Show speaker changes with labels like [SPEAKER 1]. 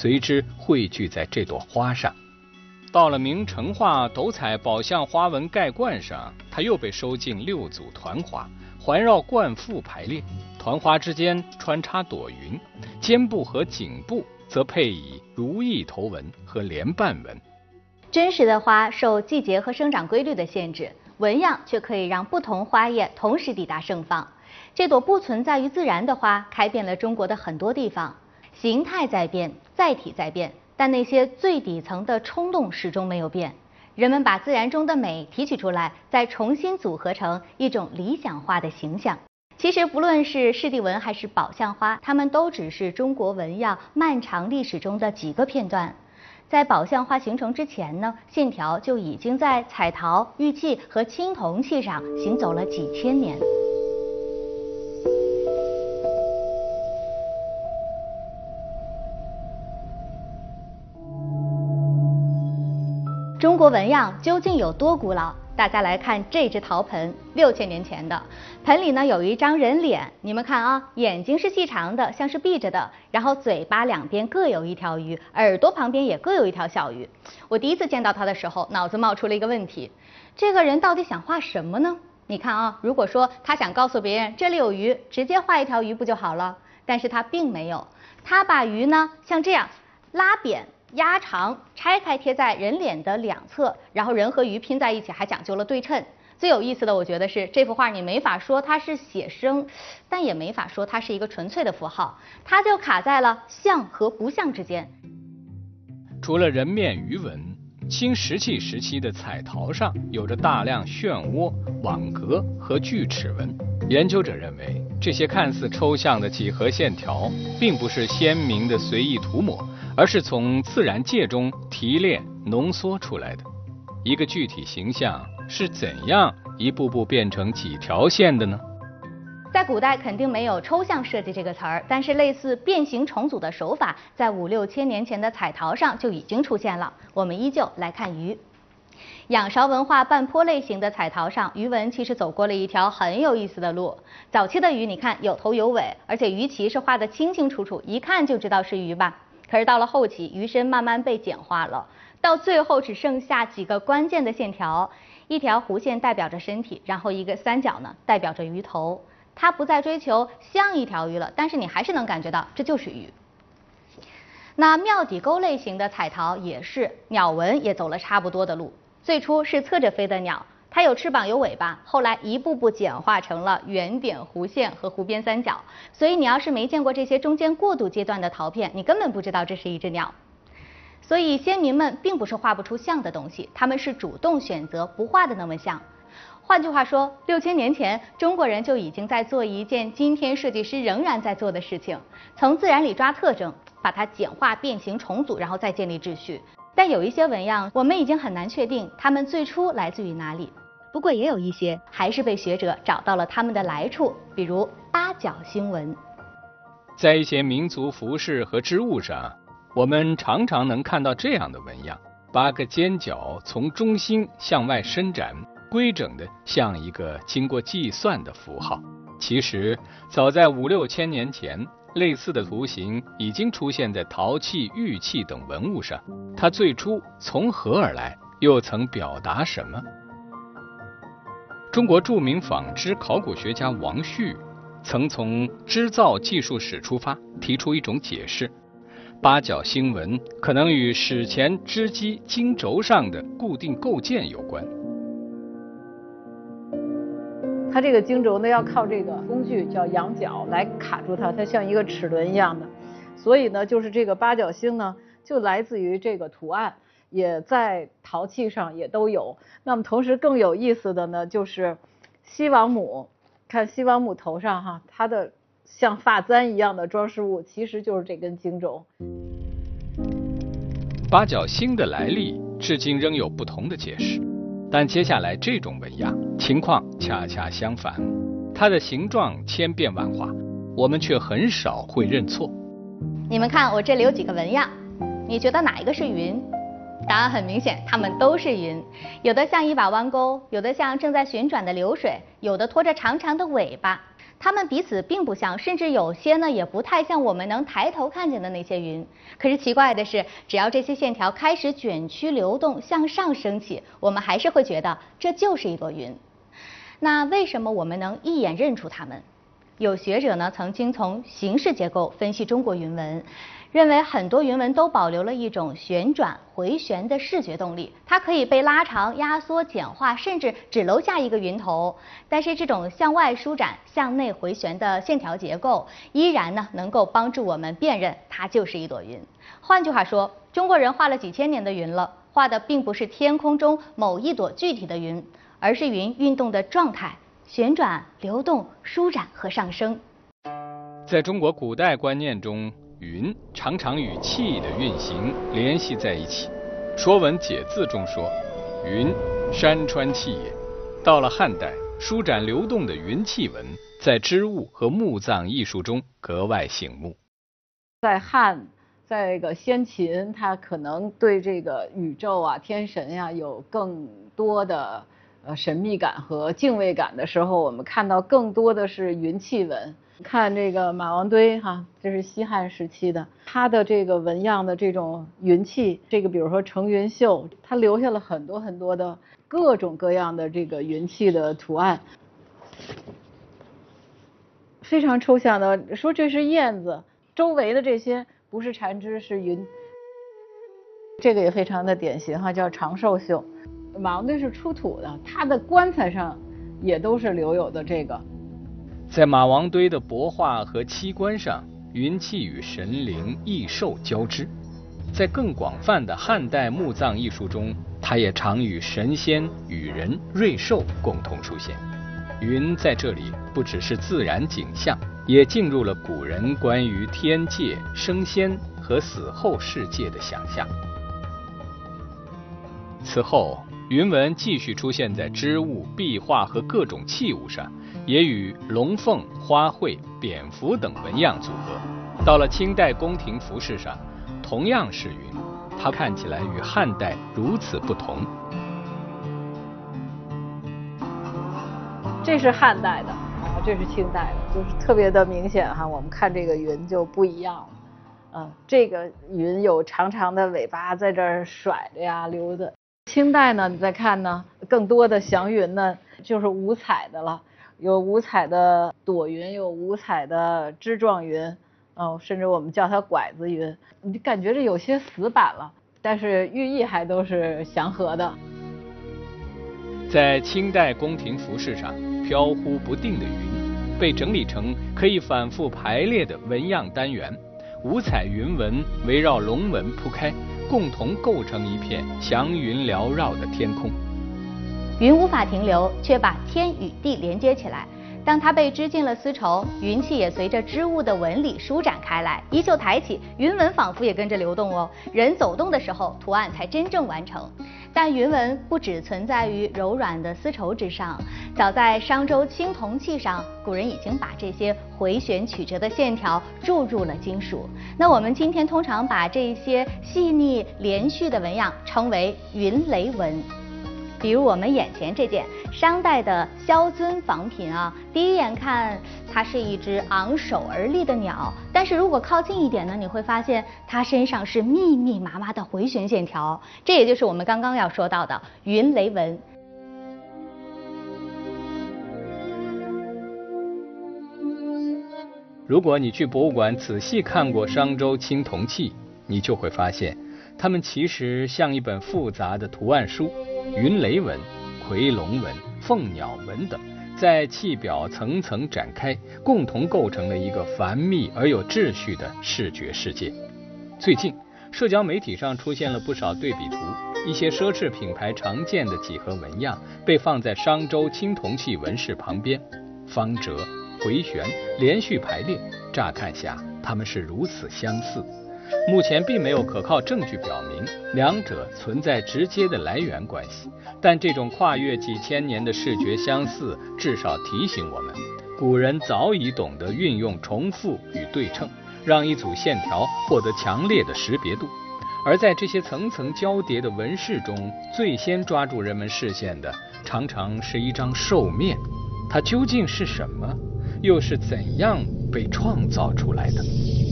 [SPEAKER 1] 随之汇聚在这朵花上。到了明成化斗彩宝相花纹盖冠上，它又被收进6组团花，环绕冠腹排列，团花之间穿插朵云，肩部和颈部则配以如意头纹和莲瓣纹。
[SPEAKER 2] 真实的花受季节和生长规律的限制，纹样却可以让不同花叶同时抵达盛放。这朵不存在于自然的花，开遍了中国的很多地方，形态在变，载体在变，但那些最底层的冲动始终没有变。人们把自然中的美提取出来，再重新组合成一种理想化的形象。其实不论是湿地纹还是宝相花，它们都只是中国纹样漫长历史中的几个片段。在宝相花形成之前呢，线条就已经在彩陶、玉器和青铜器上行走了几千年。中国纹样究竟有多古老？大家来看这只陶盆，6000年前的。盆里呢有一张人脸，你们看啊，眼睛是细长的，像是闭着的，然后嘴巴两边各有一条鱼，耳朵旁边也各有一条小鱼。我第一次见到它的时候，脑子冒出了一个问题：这个人到底想画什么呢？你看啊，如果说他想告诉别人这里有鱼，直接画一条鱼不就好了？但是他并没有，他把鱼呢像这样拉扁、压长，拆开贴在人脸的两侧，然后人和鱼拼在一起，还讲究了对称。最有意思的，我觉得是这幅画，你没法说它是写生，但也没法说它是一个纯粹的符号，它就卡在了像和不像之间。
[SPEAKER 1] 除了人面鱼纹，新石器时期的彩陶上有着大量漩涡、网格和锯齿纹。研究者认为，这些看似抽象的几何线条，并不是鲜明的随意涂抹，而是从自然界中提炼浓缩出来的。一个具体形象是怎样一步步变成几条线的呢？
[SPEAKER 2] 在古代肯定没有抽象设计这个词儿，但是类似变形重组的手法，在5、6千年前的彩陶上就已经出现了。我们依旧来看鱼。仰韶文化半坡类型的彩陶上，鱼纹其实走过了一条很有意思的路。早期的鱼，你看有头有尾，而且鱼鳍是画得清清楚楚，一看就知道是鱼吧。可是到了后期，鱼身慢慢被简化了，到最后只剩下几个关键的线条，一条弧线代表着身体，然后一个三角呢代表着鱼头。它不再追求像一条鱼了，但是你还是能感觉到这就是鱼。那庙底沟类型的彩陶也是，鸟纹也走了差不多的路。最初是侧着飞的鸟，它有翅膀有尾巴，后来一步步简化成了圆点弧线和弧边三角。所以你要是没见过这些中间过渡阶段的陶片，你根本不知道这是一只鸟。所以先民们并不是画不出像的东西，他们是主动选择不画的那么像。换句话说，6千年前，中国人就已经在做一件今天设计师仍然在做的事情，从自然里抓特征，把它简化、变形、重组，然后再建立秩序。但有一些纹样，我们已经很难确定它们最初来自于哪里。不过也有一些还是被学者找到了它们的来处，比如八角星纹。
[SPEAKER 1] 在一些民族服饰和织物上，我们常常能看到这样的纹样：8个尖角从中心向外伸展，规整的像一个经过计算的符号。其实早在5、6千年前，类似的图形已经出现在陶器、玉器等文物上。它最初从何而来，又曾表达什么？中国著名纺织考古学家王旭曾从织造技术史出发，提出一种解释：8角星纹可能与史前织机经轴上的固定构件有关。
[SPEAKER 3] 它这个经轴呢，要靠这个工具叫仰角来卡住它，它像一个齿轮一样的。所以呢，就是这个8角星呢，就来自于这个图案，也在陶器上也都有。那么同时更有意思的呢，就是西王母，看西王母头上哈，它的像发簪一样的装饰物，其实就是这根经轴。
[SPEAKER 1] 8角星的来历至今仍有不同的解释。但接下来这种纹样情况恰恰相反，它的形状千变万化，我们却很少会认错。
[SPEAKER 2] 你们看我这里有几个纹样，你觉得哪一个是云？答案很明显，它们都是云。有的像一把弯钩，有的像正在旋转的流水，有的拖着长长的尾巴。 它们彼此并不像，甚至有些呢也不太像我们能抬头看见的那些云。可是奇怪的是，只要这些线条开始卷曲流动，向上升起，我们还是会觉得这就是一朵云。那为什么我们能一眼认出它们？有学者呢曾经从形式结构分析中国云纹，认为很多云纹都保留了一种旋转回旋的视觉动力，它可以被拉长、压缩、简化，甚至只留下一个云头。但是这种向外舒展、向内回旋的线条结构，依然呢能够帮助我们辨认它就是一朵云。换句话说，中国人画了几千年的云了，画的并不是天空中某一朵具体的云，而是云运动的状态。旋转、流动、舒展和上升。
[SPEAKER 1] 在中国古代观念中，云常常与气的运行联系在一起。《说文解字》中说：“云，山川气也。”到了汉代，舒展流动的云气纹在织物和墓葬艺术中格外醒目。
[SPEAKER 3] 在这个先秦，他可能对这个宇宙啊、天神呀有更多的神秘感和敬畏感的时候，我们看到更多的是云气纹。看这个马王堆哈，这是西汉时期的，它的这个纹样的这种云气，这个比如说程云秀，它留下了很多很多的各种各样的这个云气的图案，非常抽象的说这是燕子，周围的这些不是缠枝是云，这个也非常的典型哈，叫长寿绣。马王堆是出土的，它的棺材上也都是留有的这个。
[SPEAKER 1] 在马王堆的帛画和漆棺上，云气与神灵、异兽交织。在更广泛的汉代墓葬艺术中，它也常与神仙、羽人、瑞兽共同出现。云在这里不只是自然景象，也进入了古人关于天界、升仙和死后世界的想象。此后，云纹继续出现在织物、壁画和各种器物上，也与龙凤、花卉、蝙蝠等纹样组合。到了清代宫廷服饰上，同样是云，它看起来与汉代如此不同。
[SPEAKER 3] 这是汉代的啊，这是清代的，就是特别的明显哈。我们看这个云就不一样了，这个云有长长的尾巴在这儿甩着呀、溜的。清代呢，你再看呢，更多的祥云呢就是五彩的了，有五彩的朵云，有五彩的枝状云，甚至我们叫它拐子云。你感觉这有些死板了，但是寓意还都是祥和的。
[SPEAKER 1] 在清代宫廷服饰上，飘忽不定的云被整理成可以反复排列的纹样单元，五彩云纹围绕龙纹铺开，共同构成一片祥云缭绕的天空。
[SPEAKER 2] 云无法停留，却把天与地连接起来。当它被织进了丝绸，云气也随着织物的纹理舒展开来，衣袖抬起，云纹仿佛也跟着流动哦。人走动的时候，图案才真正完成。但云纹不只存在于柔软的丝绸之上，早在商周青铜器上，古人已经把这些回旋曲折的线条注入了金属。那我们今天通常把这些细腻连续的纹样称为云雷纹。比如我们眼前这件商代的萧尊仿品啊，第一眼看它是一只昂首而立的鸟，但是如果靠近一点呢，你会发现它身上是密密麻麻的回旋线条，这也就是我们刚刚要说到的云雷纹。
[SPEAKER 1] 如果你去博物馆仔细看过商周青铜器，你就会发现它们其实像一本复杂的图案书，云雷纹、夔龙纹、凤鸟纹等在器表层层展开，共同构成了一个繁密而有秩序的视觉世界。最近社交媒体上出现了不少对比图，一些奢侈品牌常见的几何纹样被放在商周青铜器纹饰旁边，方折、回旋、连续排列，乍看下它们是如此相似。目前并没有可靠证据表明两者存在直接的来源关系，但这种跨越几千年的视觉相似，至少提醒我们，古人早已懂得运用重复与对称，让一组线条获得强烈的识别度。而在这些层层交叠的纹饰中，最先抓住人们视线的，常常是一张兽面。它究竟是什么？ 又是怎样被创造出来的？